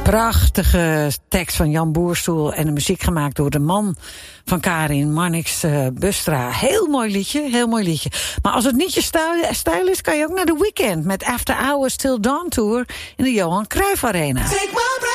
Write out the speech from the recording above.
Prachtige tekst van Jan Boerstoel en de muziek gemaakt door de man van Karin, Marnix Bustra. Heel mooi liedje, heel mooi liedje. Maar als het niet je stijl is, kan je ook naar The Weeknd met After Hours Till Dawn Tour in de Johan Cruijff Arena. Take my